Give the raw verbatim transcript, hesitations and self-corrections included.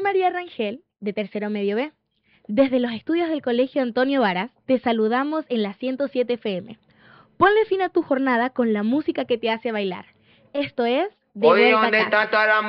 María Rangel, de Tercero Medio B. Desde los estudios del Colegio Antonio Varas, te saludamos en la ciento siete F M. Ponle fin a tu jornada con la música que te hace bailar. Esto es De Oye, Vuelta a ¿dónde Casa. está toda la